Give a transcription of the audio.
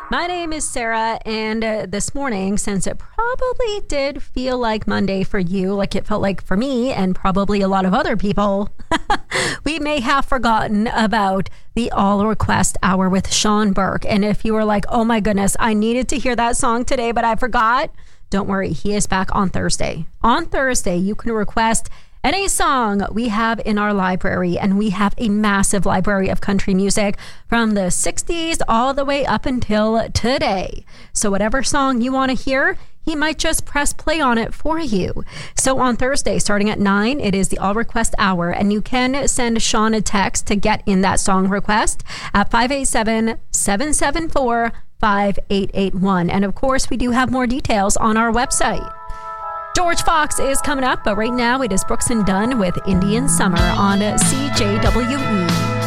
My name is Sarah, and this morning, since it probably did feel like Monday for you, like it felt like for me and probably a lot of other people, we may have forgotten about the All Request Hour with Sean Burke. And if you were like, oh my goodness, I needed to hear that song today, but I forgot, don't worry, he is back on Thursday. On Thursday, you can request any song we have in our library, and we have a massive library of country music from the 60s all the way up until today. So whatever song you want to hear, he might just press play on it for you. So on Thursday, starting at 9, it is the All Request Hour, and you can send Sean a text to get in that song request at 587-774-5881. And of course, we do have more details on our website. George Fox is coming up, but right now it is Brooks and Dunn with Indian Summer on CJWE.